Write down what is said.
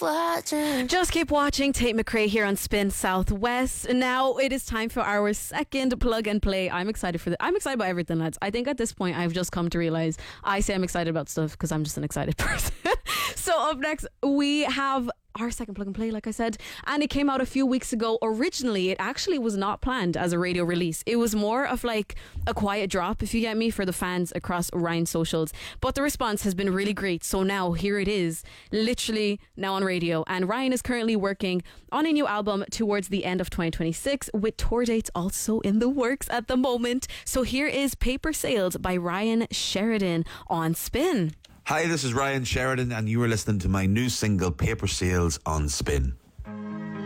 watching. Just keep watching. Tate McRae here on Spin Southwest. Now it is time for our second plug and play. I'm excited for I'm excited about everything, lads. I think at this point I've just come to realize I say I'm excited about stuff because I'm just an excited person. So up next we have our second plug and play, like I said, and it came out a few weeks ago. Originally, it actually was not planned as a radio release. It was more of like a quiet drop, if you get me, for the fans across Ryan socials. But the response has been really great. So now here it is, literally now on radio. And Ryan is currently working on a new album towards the end of 2026 with tour dates also in the works at the moment. So here is Paper Sales by Ryan Sheridan on Spin. Hi, this is Ryan Sheridan and you are listening to my new single Paper Sales on Spin.